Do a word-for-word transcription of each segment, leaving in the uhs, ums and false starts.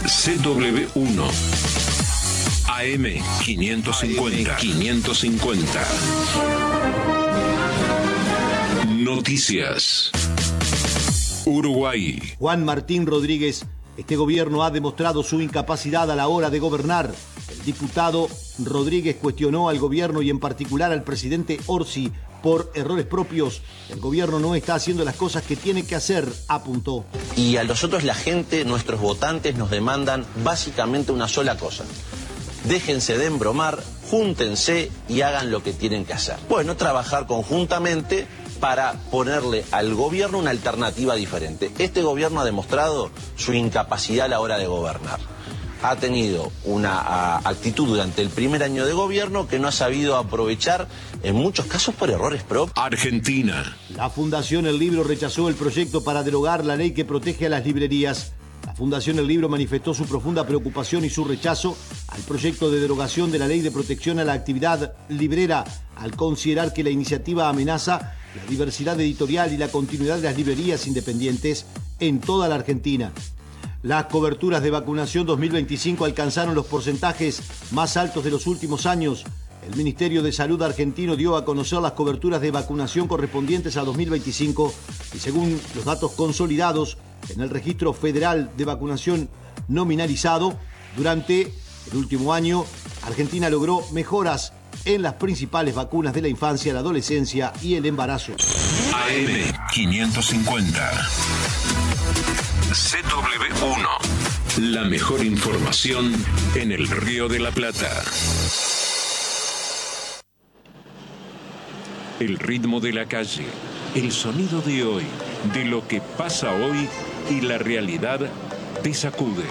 C W uno. A M quinientos cincuenta. quinientos cincuenta. Noticias. Uruguay. Juan Martín Rodríguez, este gobierno ha demostrado su incapacidad a la hora de gobernar. El diputado Rodríguez cuestionó al gobierno y en particular al presidente Orsi por errores propios. El gobierno no está haciendo las cosas que tiene que hacer, apuntó. Y a nosotros la gente, nuestros votantes, nos demandan básicamente una sola cosa. Déjense de embromar, júntense y hagan lo que tienen que hacer. Bueno, trabajar conjuntamente para ponerle al gobierno una alternativa diferente. Este gobierno ha demostrado su incapacidad a la hora de gobernar. Ha tenido una a, actitud durante el primer año de gobierno que no ha sabido aprovechar, en muchos casos por errores propios. Argentina. La Fundación El Libro rechazó el proyecto para derogar la ley que protege a las librerías. La Fundación El Libro manifestó su profunda preocupación y su rechazo al proyecto de derogación de la Ley de Protección a la Actividad Librera, al considerar que la iniciativa amenaza la diversidad editorial y la continuidad de las librerías independientes en toda la Argentina. Las coberturas de vacunación dos mil veinticinco alcanzaron los porcentajes más altos de los últimos años. El Ministerio de Salud argentino dio a conocer las coberturas de vacunación correspondientes a dos mil veinticinco y según los datos consolidados en el Registro Federal de Vacunación Nominalizado, durante el último año, Argentina logró mejoras en las principales vacunas de la infancia, la adolescencia y el embarazo. A M quinientos cincuenta. C W uno. La mejor información en el Río de la Plata. El ritmo de la calle, el sonido de hoy, de lo que pasa hoy y la realidad te sacude.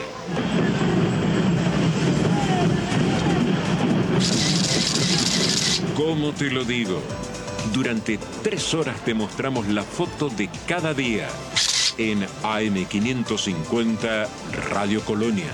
¿Cómo te lo digo? Durante tres horas te mostramos la foto de cada día en A M quinientos cincuenta Radio Colonia.